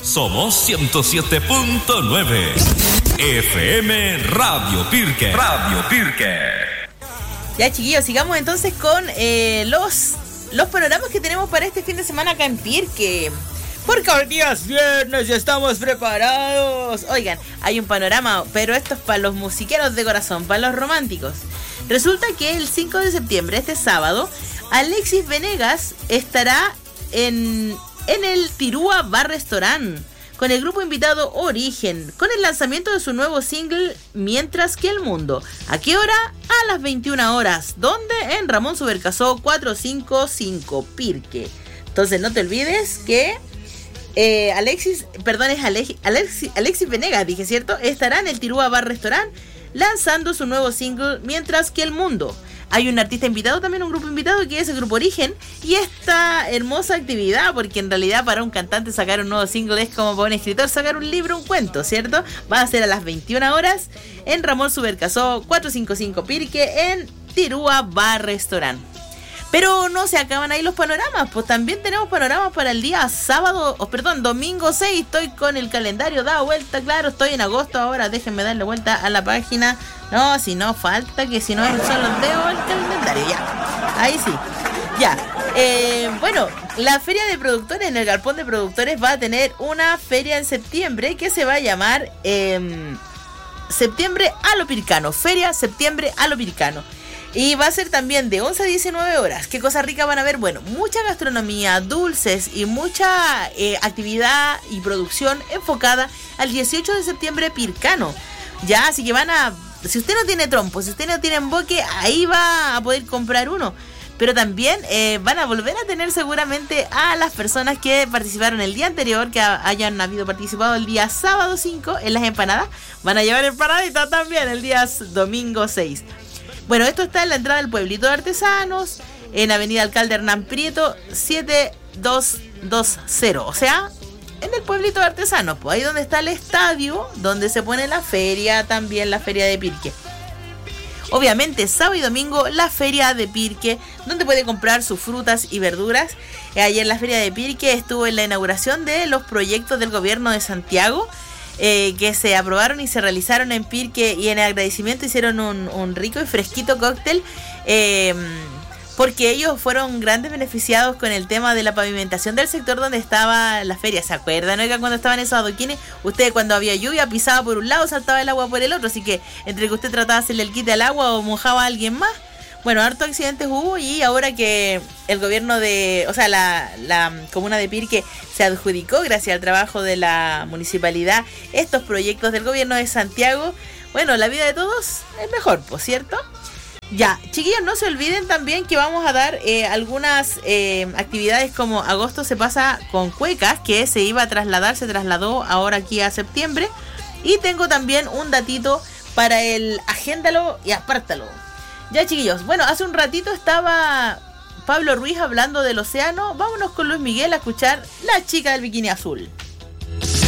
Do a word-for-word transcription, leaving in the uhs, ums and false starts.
Somos ciento siete punto nueve. F M Radio Pirque. Radio Pirque. Ya, chiquillos, sigamos entonces con eh, los, los panoramas que tenemos para este fin de semana acá en Pirque. Porque hoy día es viernes y estamos preparados. Oigan, hay un panorama, pero esto es para los musiqueros de corazón, para los románticos. Resulta que el cinco de septiembre, este sábado, Alexis Venegas estará en, en el Tirúa Bar Restaurant con el grupo invitado Origen, con el lanzamiento de su nuevo single Mientras que el Mundo. ¿A qué hora? A las veintiuna horas. ¿Dónde? En Ramón Subercasó cuatrocientos cincuenta y cinco, Pirque. Entonces no te olvides que eh, Alexis, perdón, es Alexis, Alexis, Alexis Venegas, dije, ¿cierto? Estará en el Tirúa Bar Restaurant lanzando su nuevo single Mientras que el Mundo. Hay un artista invitado, también un grupo invitado, que es el grupo Origen. Y esta hermosa actividad, porque en realidad para un cantante sacar un nuevo single es como para un escritor sacar un libro, un cuento, ¿cierto? Va a ser a las veintiuna horas en Ramón Subercasó cuatrocientos cincuenta y cinco, Pirque, en Tirúa Bar Restaurant. Pero no se acaban ahí los panoramas, pues también tenemos panoramas para el día sábado, o oh, perdón, domingo seis. Estoy con el calendario dado vuelta, claro, estoy en agosto ahora, déjenme darle vuelta a la página. No, si no, falta que si no son los dedos el calendario, ya, ahí sí, ya. Eh, bueno, la feria de productores, en el Galpón de Productores va a tener una feria en septiembre que se va a llamar eh, Septiembre a lo Pircano, Feria Septiembre a lo Pircano. Y va a ser también de once a diecinueve horas. ¿Qué cosas ricas van a ver? Bueno, mucha gastronomía, dulces y mucha eh, actividad y producción enfocada al dieciocho de septiembre pircano. Ya, así que van a... Si usted no tiene trompo, si usted no tiene emboque, ahí va a poder comprar uno. Pero también eh, van a volver a tener seguramente a las personas que participaron el día anterior, que a, hayan habido participado el día sábado cinco en las empanadas. Van a llevar empanaditas también el día domingo seis. Bueno, esto está en la entrada del Pueblito de Artesanos, en Avenida Alcalde Hernán Prieto, siete dos dos cero. O sea, en el Pueblito de Artesanos, pues ahí donde está el estadio, donde se pone la feria, también la feria de Pirque. Obviamente, sábado y domingo, la feria de Pirque, donde puede comprar sus frutas y verduras. Ayer la feria de Pirque estuvo en la inauguración de los proyectos del gobierno de Santiago, Eh, que se aprobaron y se realizaron en Pirque, y en agradecimiento hicieron un, un rico y fresquito cóctel, eh, porque ellos fueron grandes beneficiados con el tema de la pavimentación del sector donde estaba la feria. ¿Se acuerdan? Oiga, cuando estaban esos adoquines, usted cuando había lluvia pisaba por un lado, saltaba el agua por el otro, así que entre que usted trataba de hacerle el quite al agua o mojaba a alguien más, bueno, hartos accidentes hubo. Y ahora que el gobierno de, o sea, la, la comuna de Pirque se adjudicó, gracias al trabajo de la municipalidad, estos proyectos del gobierno de Santiago, bueno, la vida de todos es mejor, ¿por cierto? Ya, chiquillos, no se olviden también que vamos a dar eh, algunas eh, actividades, como agosto se pasa con cuecas, que se iba a trasladar, se trasladó ahora aquí a septiembre. Y tengo también un datito para el agéndalo y apártalo. Ya, chiquillos, bueno, hace un ratito estaba Pablo Ruiz hablando del océano. Vámonos con Luis Miguel a escuchar La Chica del Bikini Azul.